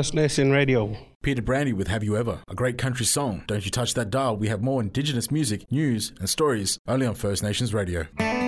First Nation Radio. Peter Brandy with Have You Ever, a great country song. Don't you touch that dial. We have more Indigenous music, news and stories only on First Nations Radio.